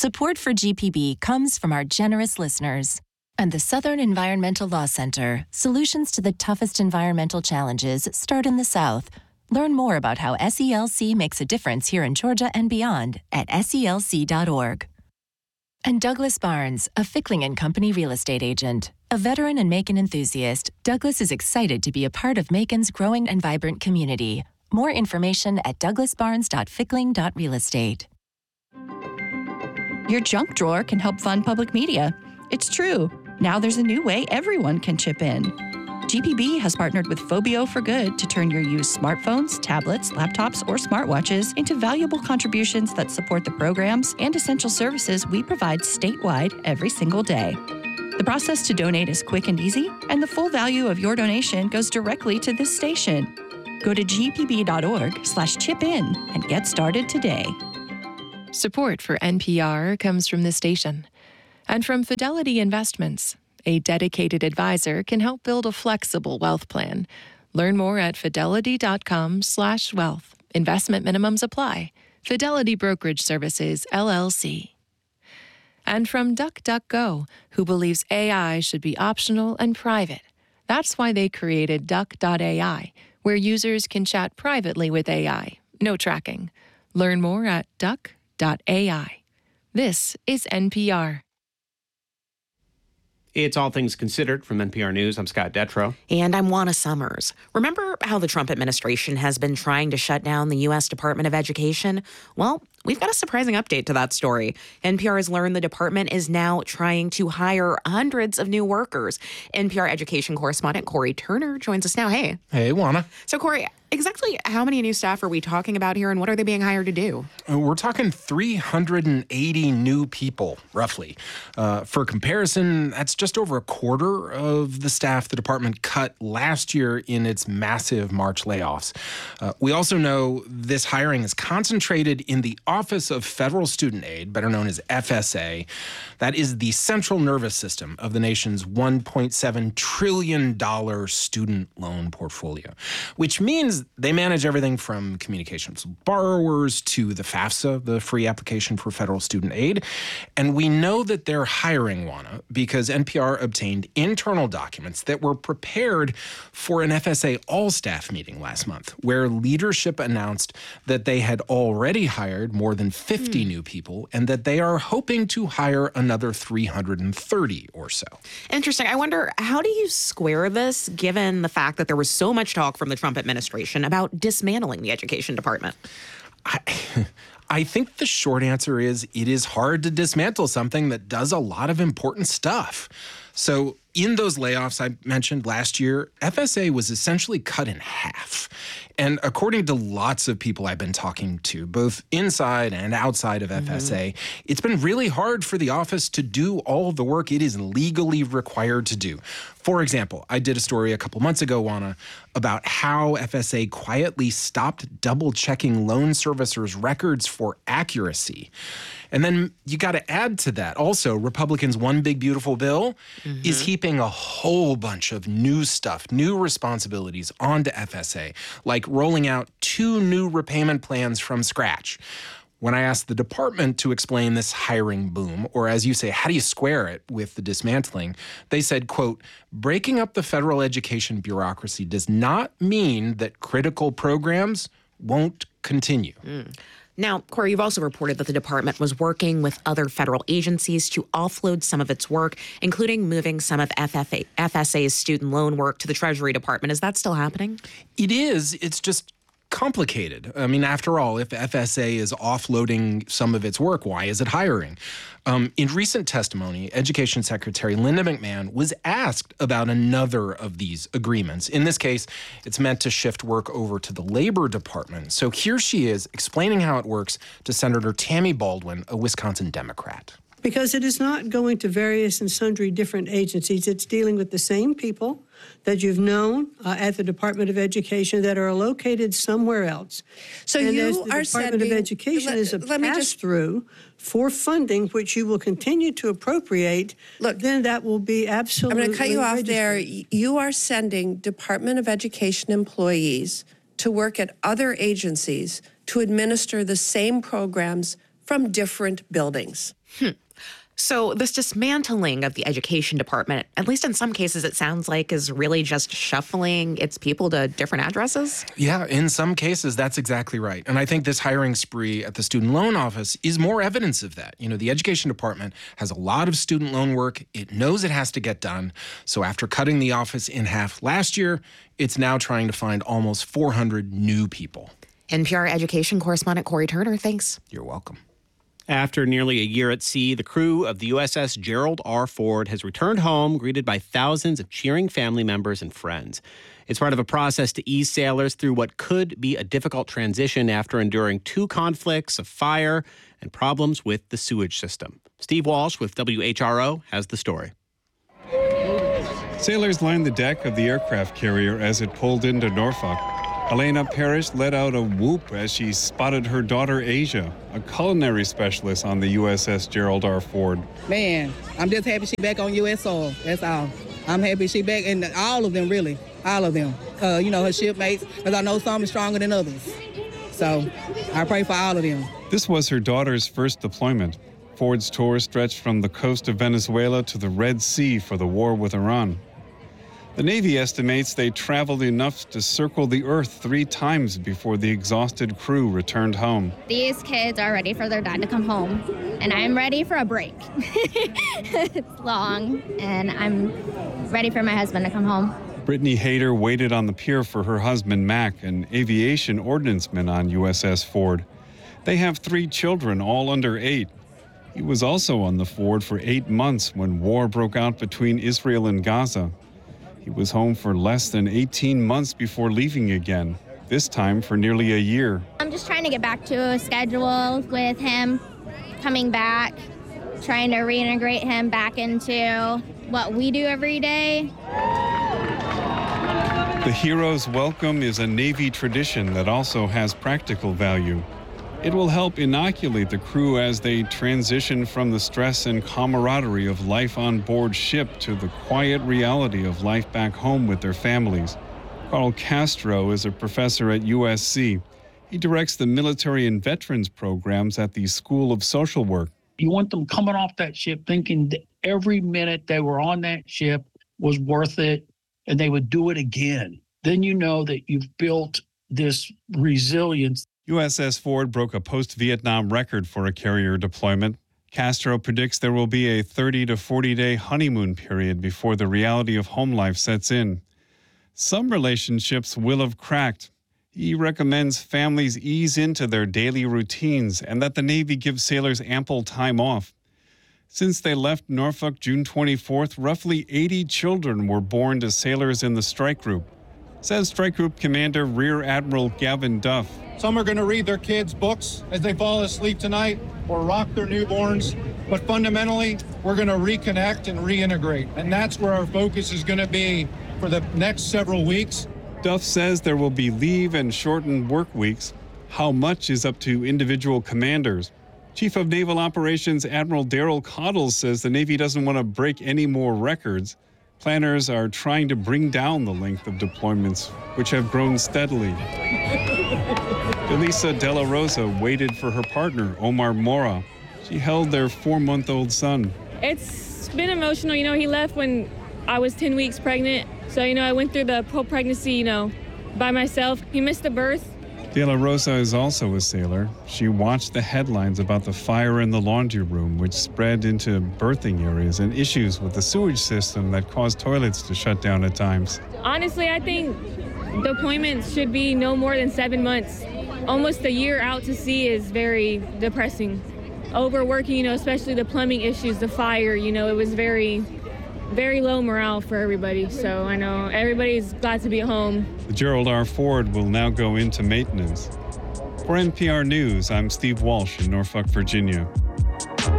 Support for GPB comes from our generous listeners and the Southern Environmental Law Center. Solutions to the toughest environmental challenges start in the South. Learn more about how SELC makes a difference here in Georgia and beyond at SELC.org. And Douglas Barnes, a Fickling & Company real estate agent. A veteran and Macon enthusiast, Douglas is excited to be a part of Macon's growing and vibrant community. More information at douglasbarnes.fickling.realestate. Your junk drawer can help fund public media. It's true. Now there's a new way everyone can chip in. GPB has partnered with Phobio for Good to turn your used smartphones, tablets, laptops, or smartwatches into valuable contributions that support the programs and essential services we provide statewide every single day. The process to donate is quick and easy, and the full value of your donation goes directly to this station. Go to gpb.org/chip-in and get started today. Support for NPR comes from the station and from Fidelity Investments. A dedicated advisor can help build a flexible wealth plan. Learn more at fidelity.com/wealth. Investment minimums apply. Fidelity Brokerage Services, LLC. And from DuckDuckGo, who believes AI should be optional and private. That's why they created Duck.ai, where users can chat privately with AI. No tracking. Learn more at Duck.ai. This is NPR. It's All Things Considered from NPR News. I'm Scott Detrow. And I'm Juana Summers. Remember how the Trump administration has been trying to shut down the U.S. Department of Education? Well, we've got a surprising update to that story. NPR has learned the department is now trying to hire hundreds of new workers. NPR education correspondent Corey Turner joins us now. Hey. Hey, Juana. So, Corey, exactly how many new staff are we talking about here, and what are they being hired to do? We're talking 380 new people, roughly. For comparison, that's just over a quarter of the staff the department cut last year in its massive March layoffs. We also know this hiring is concentrated in the Office of Federal Student Aid, better known as FSA. That is the central nervous system of the nation's $1.7 trillion student loan portfolio, which means they manage everything from communications with borrowers to the FAFSA, the free application for federal student aid. And we know that they're hiring, Juana, because NPR obtained internal documents that were prepared for an FSA all-staff meeting last month, where leadership announced that they had already hired more than 50 new people and that they are hoping to hire another 330 or so. Interesting. I wonder, how do you square this, given the fact that there was so much talk from the Trump administration about dismantling the education department? I think the short answer is it is hard to dismantle something that does a lot of important stuff. So in those layoffs I mentioned last year, FSA was essentially cut in half. And according to lots of people I've been talking to, both inside and outside of FSA, it's been really hard for the office to do all of the work it is legally required to do. For example, I did a story a couple months ago, Juana, about how FSA quietly stopped double-checking loan servicers' records for accuracy. And then you got to add to that also, Republicans' One Big Beautiful Bill is heaping a whole bunch of new stuff, new responsibilities onto FSA, like rolling out 2 new repayment plans from scratch. When I asked the department to explain this hiring boom, or as you say, how do you square it with the dismantling, they said, quote, breaking up the federal education bureaucracy does not mean that critical programs won't continue. Now, Corey, you've also reported that the department was working with other federal agencies to offload some of its work, including moving some of FSA's student loan work to the Treasury Department. Is that still happening? It is. It's just complicated. I mean, after all, if FSA is offloading some of its work, why is it hiring? In recent testimony, Education Secretary Linda McMahon was asked about another of these agreements. In this case, it's meant to shift work over to the Labor Department. So here she is explaining how it works to Senator Tammy Baldwin, a Wisconsin Democrat. Because it is not going to various and sundry different agencies. It's dealing with the same people that you've known at the Department of Education that are located somewhere else. So and you the are Department of Education is a pass-through for funding, which you will continue to appropriate. Look, then that will be absolutely I'm going to cut you off registered. there. You are sending Department of Education employees to work at other agencies to administer the same programs from different buildings. So this dismantling of the education department, at least in some cases, it sounds like is really just shuffling its people to different addresses? Yeah, in some cases, that's exactly right. And I think this hiring spree at the student loan office is more evidence of that. You know, the education department has a lot of student loan work. It knows it has to get done. So after cutting the office in half last year, it's now trying to find almost 400 new people. NPR education correspondent Corey Turner, thanks. You're welcome. After nearly a year at sea, the crew of the USS Gerald R. Ford has returned home, greeted by thousands of cheering family members and friends. It's part of a process to ease sailors through what could be a difficult transition after enduring 2 conflicts of fire and problems with the sewage system. Steve Walsh with WHRO has the story. Sailors lined the deck of the aircraft carrier as it pulled into Norfolk. Elena Parrish let out a whoop as she spotted her daughter Asia, a culinary specialist on the USS Gerald R. Ford. Man, I'm just happy she's back on U.S. soil. That's all. I'm happy she's back, and all of them, really, all of them. Her shipmates, because I know some are stronger than others. So I pray for all of them. This was her daughter's first deployment. Ford's tour stretched from the coast of Venezuela to the Red Sea for the war with Iran. The Navy estimates they traveled enough to circle the Earth 3 times before the exhausted crew returned home. These kids are ready for their dad to come home, and I'm ready for a break. It's long, and I'm ready for my husband to come home. Brittany Hayter waited on the pier for her husband, Mac, an aviation ordnanceman on USS Ford. They have 3 children, all under 8. He was also on the Ford for 8 months when war broke out between Israel and Gaza. He was home for less than 18 months before leaving again, this time for nearly a year. I'm just trying to get back to a schedule with him coming back, trying to reintegrate him back into what we do every day. The hero's welcome is a Navy tradition that also has practical value. It will help inoculate the crew as they transition from the stress and camaraderie of life on board ship to the quiet reality of life back home with their families. Carl Castro is a professor at USC. He directs the military and veterans programs at the School of Social Work. You want them coming off that ship thinking that every minute they were on that ship was worth it and they would do it again. Then you know that you've built this resilience. USS Ford broke a post-Vietnam record for a carrier deployment. Castro predicts there will be a 30 to 40-day honeymoon period before the reality of home life sets in. Some relationships will have cracked. He recommends families ease into their daily routines and that the Navy give sailors ample time off. Since they left Norfolk June 24th, roughly 80 children were born to sailors in the strike group, says Strike Group Commander Rear Admiral Gavin Duff. Some are going to read their kids' books as they fall asleep tonight or rock their newborns. But fundamentally, we're going to reconnect and reintegrate. And that's where our focus is going to be for the next several weeks. Duff says there will be leave and shortened work weeks. How much is up to individual commanders. Chief of Naval Operations Admiral Daryl Cottles says the Navy doesn't want to break any more records. Planners are trying to bring down the length of deployments, which have grown steadily. Elisa De La Rosa waited for her partner, Omar Mora. She held their 4-month-old son. It's been emotional. He left when I was 10 weeks pregnant. So, I went through the whole pregnancy, by myself. He missed the birth. De La Rosa is also a sailor. She watched the headlines about the fire in the laundry room, which spread into birthing areas, and issues with the sewage system that caused toilets to shut down at times. Honestly, I think deployments should be no more than 7 months. Almost a year out to sea is very depressing. Overworking, especially the plumbing issues, the fire, it was very low morale for everybody. So I know everybody's glad to be home. The Gerald R. Ford will now go into maintenance. For NPR News, I'm Steve Walsh in Norfolk, Virginia.